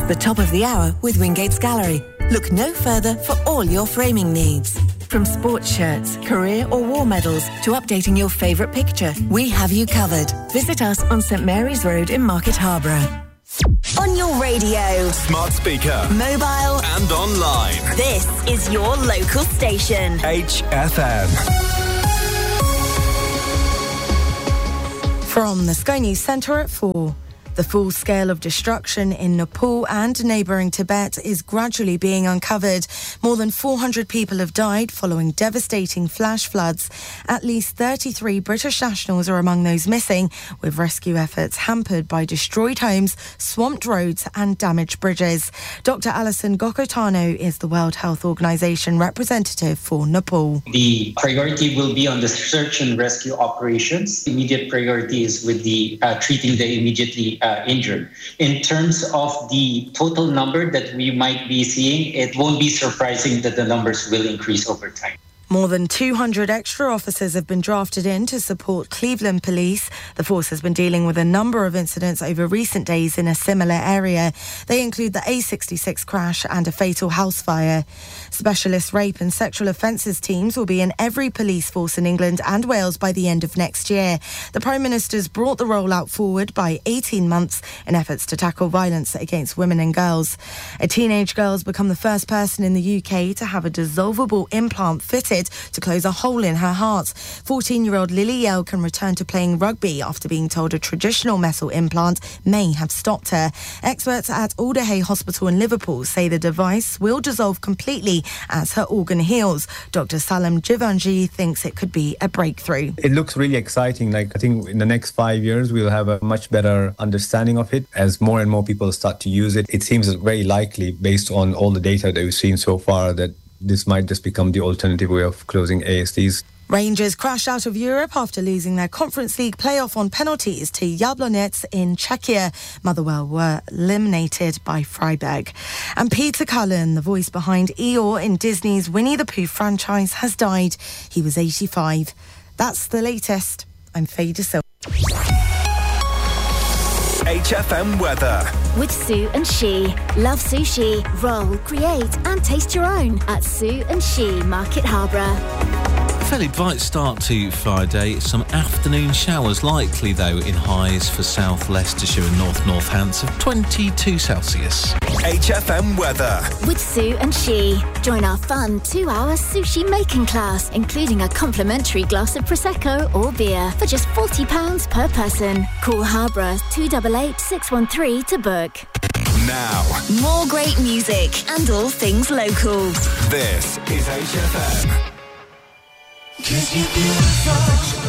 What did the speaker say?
the top of the hour with Wingate's Gallery. Look no further for all your framing needs. From sports shirts, career or war medals to updating your favourite picture, we have you covered. Visit us on St Mary's Road in Market Harborough. On your radio, smart speaker, mobile and online. This is your local station. HFM. From the Sky News Centre at 4. The full scale of destruction in Nepal and neighbouring Tibet is gradually being uncovered. More than 400 people have died following devastating flash floods. At least 33 British nationals are among those missing, with rescue efforts hampered by destroyed homes, swamped roads and damaged bridges. Dr. Alison Gokotano is the World Health Organization representative for Nepal. The priority will be on the search and rescue operations. Immediate priority is with the treating the immediately injured. In terms of the total number that we might be seeing, it won't be surprising that the numbers will increase over time. More than 200 extra officers have been drafted in to support Cleveland Police. The force has been dealing with a number of incidents over recent days in a similar area. They include the A66 crash and a fatal house fire. Specialist rape and sexual offences teams will be in every police force in England and Wales by the end of next year. The Prime Minister's brought the rollout forward by 18 months in efforts to tackle violence against women and girls. A teenage girl has become the first person in the UK to have a dissolvable implant fitted to close a hole in her heart. 14-year-old Lily Yell can return to playing rugby after being told a traditional metal implant may have stopped her. Experts at Alderhay Hospital in Liverpool say the device will dissolve completely as her organ heals. Dr. Salam Jivanji thinks it could be a breakthrough. It looks really exciting. I think in the next 5 years we'll have a much better understanding of it. As more and more people start to use it, it seems very likely, based on all the data that we've seen so far, that this might just become the alternative way of closing ASDs. Rangers crashed out of Europe after losing their Conference League playoff on penalties to Jablonec in Czechia. Motherwell were eliminated by Freiburg. And Peter Cullen, the voice behind Eeyore in Disney's Winnie the Pooh franchise, has died. He was 85. That's the latest. I'm Faye De Silva. HFM weather. With Sue and She. Love sushi, roll, create and taste your own at Sue and She, Market Harborough. Fairly bright start to Friday. Some afternoon showers likely, though, in highs for South Leicestershire and North Northampton, 22 Celsius. HFM weather. With Sue and She. Join our fun 2-hour sushi making class, including a complimentary glass of Prosecco or beer for just £40 per person. Call Harborough 288 613 to book. Now, more great music and all things local. this is HFM. 'Cause you're beautiful.